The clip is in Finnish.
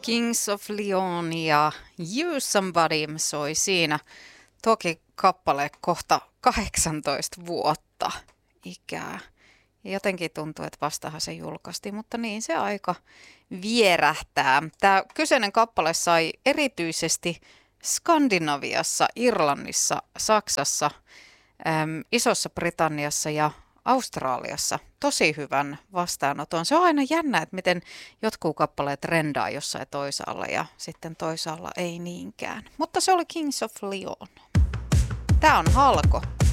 Kings of Leon ja You Somebody soi siinä. Toki kappale kohta 18 vuotta ikää. Ja jotenkin tuntuu, että vastahan se julkaistiin, mutta niin se aika vierähtää. Tämä kyseinen kappale sai erityisesti Skandinaviassa, Irlannissa, Saksassa, Isossa Britanniassa ja Australiassa tosi hyvän vastaanoton. Se on aina jännä, että miten jotkut kappaleet trendaa jossain toisaalla ja sitten toisaalla ei niinkään. Mutta se oli Kings of Leon. Tämä on Halko.